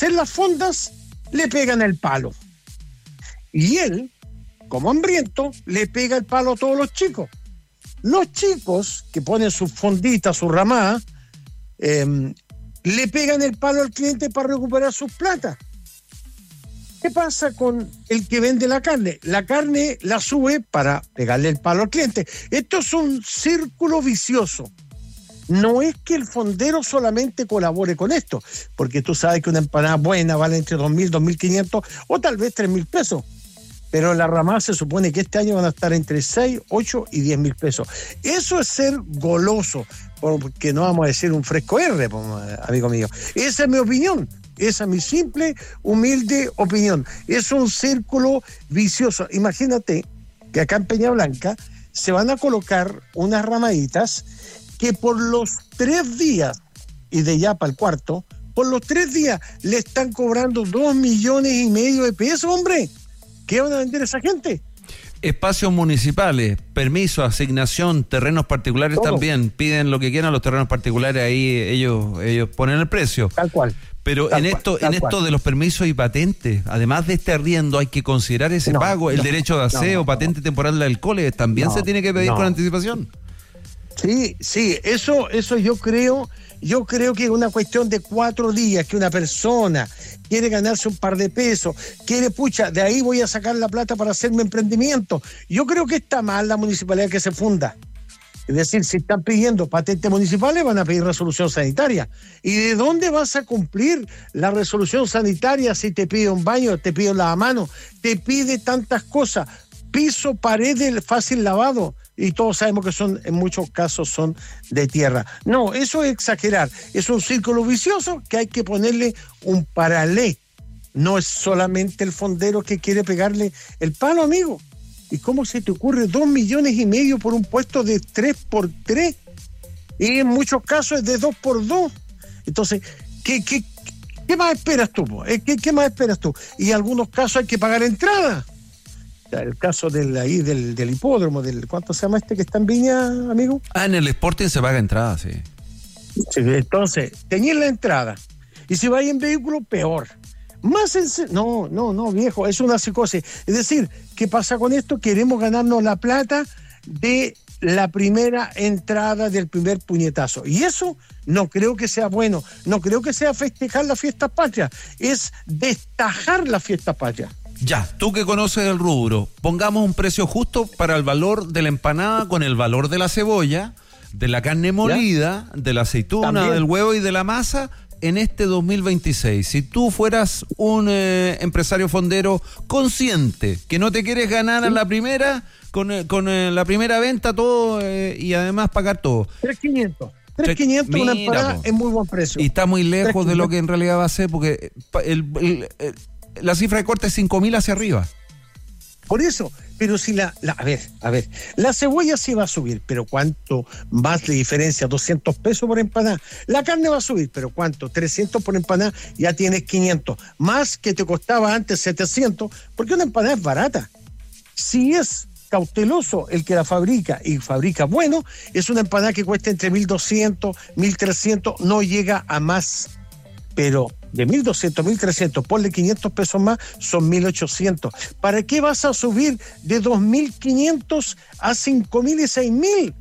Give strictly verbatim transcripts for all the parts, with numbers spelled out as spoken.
hacer las fondas, le pegan el palo. Y él, como hambriento, le pega el palo a todos los chicos. Los chicos que ponen sus fonditas, sus ramadas, eh, le pegan el palo al cliente para recuperar sus plata. ¿Qué pasa con el que vende la carne? La carne la sube para pegarle el palo al cliente. Esto es un círculo vicioso. No es que el fondero solamente colabore con esto, porque tú sabes que una empanada buena vale entre dos mil, dos mil quinientos o tal vez tres mil pesos. Pero la ramada se supone que este año van a estar entre seis, ocho y diez mil pesos. Eso es ser goloso, porque no vamos a decir un fresco R, amigo mío. Esa es mi opinión. Esa es mi simple, humilde opinión. Es un círculo vicioso. Imagínate que acá en Peña Blanca se van a colocar unas ramaditas que por los tres días, y de ya para el cuarto, por los tres días le están cobrando dos millones y medio de pesos, hombre. ¿Qué van a vender esa gente? Espacios municipales, permiso, asignación, terrenos particulares. Todo. También piden lo que quieran los terrenos particulares, ahí ellos, ellos ponen el precio. Tal cual. Pero tal en cual, esto, en esto cual. de los permisos y patentes, además de este arriendo, hay que considerar ese no, pago, el no, derecho de aseo, no, patente no. temporal de alcoholes, también no, se tiene que pedir no. con anticipación. Sí, sí, eso, eso yo creo, yo creo que es una cuestión de cuatro días que una persona quiere ganarse un par de pesos, quiere, pucha, de ahí voy a sacar la plata para hacer mi emprendimiento. Yo creo que está mal la municipalidad que se funda. Es decir, si están pidiendo patentes municipales, van a pedir resolución sanitaria. ¿Y de dónde vas a cumplir la resolución sanitaria si te pide un baño, te pide un lavamanos, te pide tantas cosas? Piso, paredes, fácil lavado, y todos sabemos que son, en muchos casos son de tierra. No, eso es exagerar, es un círculo vicioso que hay que ponerle un paralé. No es solamente el fondero que quiere pegarle el palo, amigo. ¿Y cómo se te ocurre dos millones y medio por un puesto de tres por tres? Y en muchos casos es de dos por dos. Entonces, ¿qué, qué, qué más esperas tú? ¿Qué, ¿Qué más esperas tú? Y en algunos casos hay que pagar entrada. El caso del, ahí, del, del hipódromo, del ¿cuánto se llama este que está en Viña, amigo? Ah, en el Sporting se paga entrada, sí. Sí, entonces, teñir la entrada. Y si vais en vehículo, peor. Más en... No, no, no, viejo, es una psicosis. Es decir, ¿qué pasa con esto? Queremos ganarnos la plata de la primera entrada, del primer puñetazo. Y eso no creo que sea bueno. No creo que sea festejar las fiestas patrias. Es destajar las fiestas patrias. Ya, tú que conoces el rubro, pongamos un precio justo para el valor de la empanada con el valor de la cebolla, de la carne molida, ¿ya? De la aceituna, también, del huevo y de la masa en este dos mil veintiséis. Si tú fueras un eh, empresario fondero consciente, que no te quieres ganar, ¿sí?, a la primera, con, eh, con eh, la primera venta todo eh, y además pagar todo. tres mil quinientos. tres mil quinientos una empanada es muy buen precio. Y está muy lejos de lo que en realidad va a ser, porque el... el, el la cifra de corte es cinco mil hacia arriba. Por eso, pero si la, la... A ver, a ver, la cebolla sí va a subir, pero ¿cuánto más le diferencia? doscientos pesos por empanada. La carne va a subir, pero ¿cuánto? trescientos por empanada, ya tienes quinientos. Más que te costaba antes setecientos, porque una empanada es barata. Si es cauteloso el que la fabrica y fabrica bueno, es una empanada que cuesta entre mil doscientos, mil trescientos, no llega a más. Pero de mil doscientos, mil trescientos, ponle quinientos pesos más, son mil ochocientos. ¿Para qué vas a subir de dos mil quinientos a cinco mil y seis mil?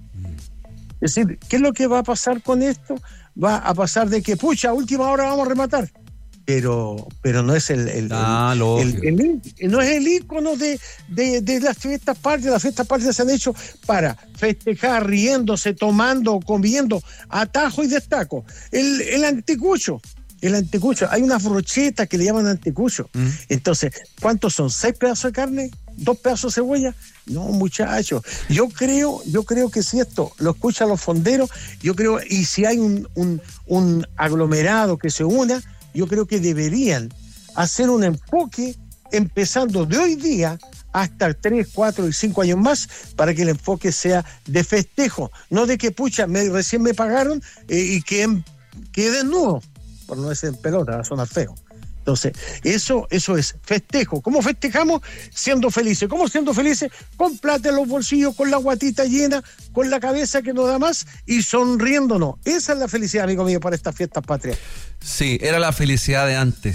Es decir, ¿qué es lo que va a pasar con esto? Va a pasar de que, pucha, a última hora vamos a rematar. Pero, pero no es el, el, ah, el, el, el, el no es el ícono de, de, de las fiestas patrias. Las fiestas patrias se han hecho para festejar, riéndose, tomando, comiendo, atajo y destaco. El, el anticucho. El anticucho, hay unas brochetas que le llaman anticucho. Mm. Entonces, ¿cuántos son? ¿Seis pedazos de carne? ¿Dos pedazos de cebolla? No, muchachos. Yo creo, yo creo que si esto lo escuchan los fonderos, yo creo, y si hay un, un, un aglomerado que se una, yo creo que deberían hacer un enfoque empezando de hoy día hasta tres, cuatro y cinco años más, para que el enfoque sea de festejo, no de que, pucha, me, recién me pagaron eh, y que quede nudo. Por no decir en pelota, va a sonar feo. Entonces, eso, eso es festejo. ¿Cómo festejamos? Siendo felices. ¿Cómo siendo felices? Con plata en los bolsillos, con la guatita llena, con la cabeza que nos da más y sonriéndonos. Esa es la felicidad, amigo mío, para estas fiestas patrias. Sí, era la felicidad de antes.